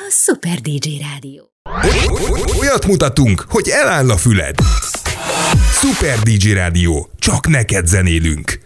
Szuper DJ Rádió. Olyat mutatunk, hogy eláll a füled. Szuper DJ Rádió, csak neked zenélünk.